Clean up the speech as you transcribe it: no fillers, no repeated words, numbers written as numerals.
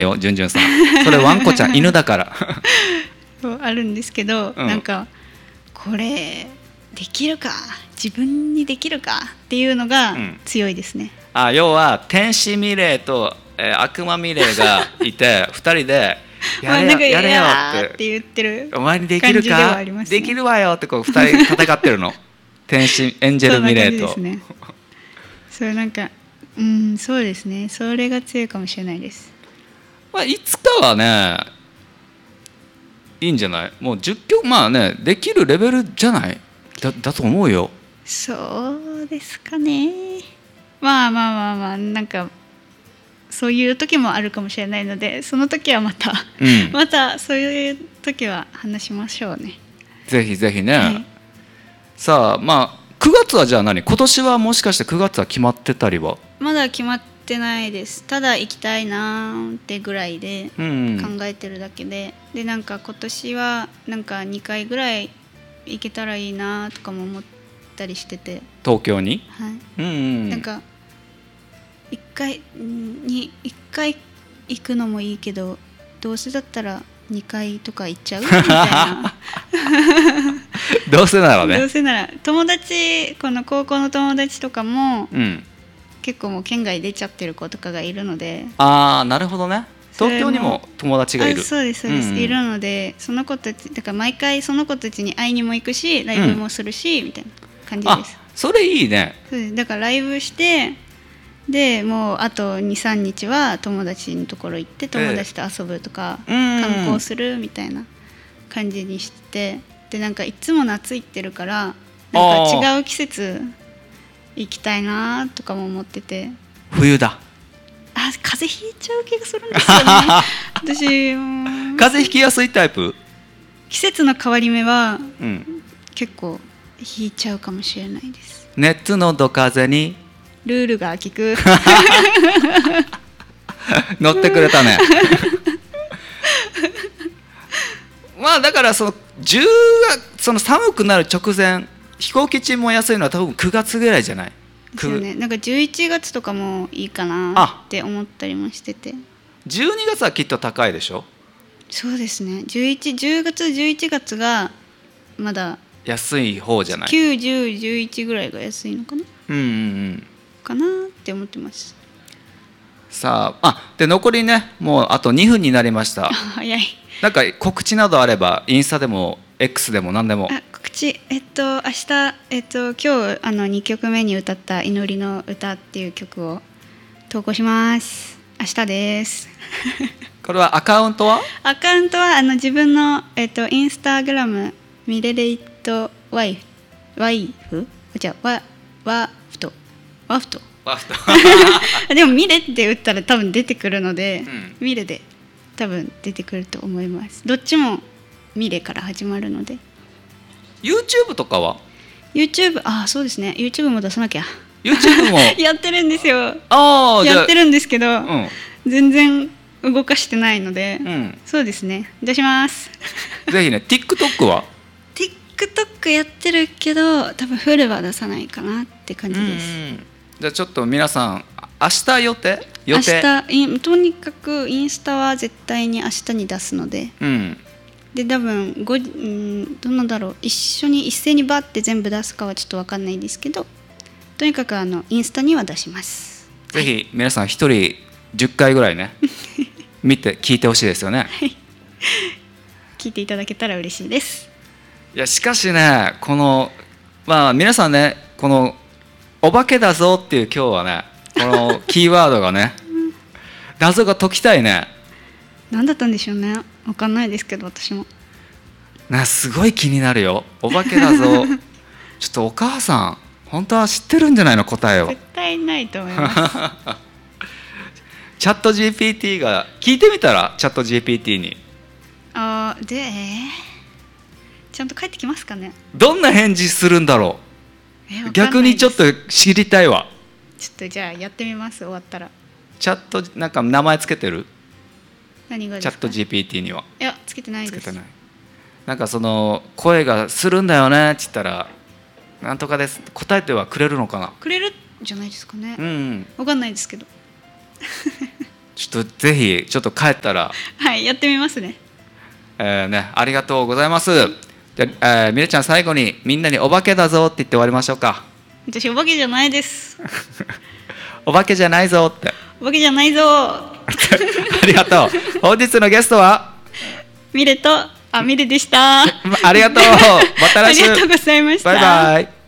よ、じゅんじゅんさん。それワンコちゃん、犬だから。 あるんですけど、 うんなんかこれできるか、自分にできるかっていうのが強いですね。 あ、要は天使ミレーと、悪魔ミレーがいて2人でやれよ、 なんかやれよって言ってるお前にできる感じではか、 ありますね。 できるわよってこう2人戦ってるの。天使エンジェルミレーと。 そんな感じですね。それなんかそうですね、それが強いかもしれないです。 まあ、いつかはねいいんじゃない。もう10曲まあねできるレベルじゃないだと思うよ。 そうですかね。まあまあまあまあ、なんかそういう時もあるかもしれないので、その時はまた、またそういう時は話しましょうね。 ぜひぜひね、 はい、 さあまあ9月はじゃあ何、今年はもしかして9月は決まってたりは。 まだ決まってないです。ただ行きたいなーってぐらいで考えてるだけで、でなんか今年はなんか2回ぐらい行けたらいいなとかも思ったりしてて、 東京に、 はい、なんか1回行くのもいいけど、どうせだったら2回とか行っちゃうみたいな。 どうせならね。 どうせなら友達、この高校の友達とかも、結構もう県外出ちゃってる子とかがいるので。 ああ、なるほどね。東京にも友達がいる。 そうですそうです、いるので、その子たちだから毎回その子たちに会いにも行くし、ライブもするし、みたいな感じです。 それいいね。 そうです。だからライブして、でもうあと 2,3 日は友達のところ行って友達と遊ぶとか、観光するみたいな感じにしてて、でなんかいつも夏行ってるからなんか違う季節行きたいなとかも思ってて。 冬だ。 風邪ひいちゃう気がするんですよね。私風邪ひきやすいタイプ。 季節の変わり目は、結構ひいちゃうかもしれないです。 熱のど風にルールが効く。 乗ってくれたね。まあだからそのその寒くなる直前、飛行機賃も安いのは多分9月ぐらいじゃないですよね。なんか11月とかもいいかなって思ったりもしてて。 12月はきっと高いでしょ。 そうですね。10月11月がまだ安い方じゃない。 9、10、11ぐらいが安いのかな。かなって思ってます。 さあ、で残りねもうあと2分になりました。 早い。 なんか告知などあればインスタでも X でも何でも。 告知、明日今日2曲目に歌った祈りの歌っていう曲を投稿します。明日です。 これはアカウントは自分のインスタグラムミレレイトワイフじゃあワフトでもミレって打ったら多分出てくるので、ミレで多分出てくると思います。どっちもミレから始まるので。 YouTube とかは YouTube、 そうですね、 YouTube も出さなきゃ。 YouTube もやってるんですよ。 やってるんですけど、全然動かしてないので、そうですね、出します。 ぜひね。 TikTok は TikTok やってるけど多分フルは出さないかなって感じです。 じゃあちょっと皆さん明日予定明日とにかくインスタは絶対に明日に出すので、で多分どうなんだろう、一斉にバッて全部出すかはちょっと分かんないですけど、とにかくインスタには出します。 ぜひ皆さん一人10回ぐらいね見て聞いてほしいですよね。 聞いていただけたら嬉しいです。 いやしかしね、この皆さんね、このお化けだぞっていう今日はね、このキーワードがね謎が解きたいね。 何だったんでしょうね。分かんないですけど私もすごい気になるよ。お化けだぞ。ちょっとお母さん本当は知ってるんじゃないの、答えを。 絶対ないと思います。 チャット GPT が聞いてみたら、チャット GPT にちゃんと返ってきますかね。 どんな返事するんだろう。逆にちょっと知りたいわ。 ちょっとじゃあやってみます。終わったら。 チャットなんか名前つけてる？ 何がですか？ チャット GPT には。 いやつけてないです。 つけてない。なんかその声がするんだよねって言ったら、なんとかです答えてはくれるのかな。 くれるんじゃないですかね。 分かんないですけど。 ちょっとぜひちょっと帰ったらはいやってみますね。 ありがとうございます。じゃあ、みれちゃん最後にみんなにお化けだぞって言って終わりましょうか。 私お化けじゃないです。 お化けじゃないぞって。 お化けじゃないぞ。 ありがとう。本日のゲストはミレでした。 ありがとう。また来週。 ありがとうございました。 バイバイ。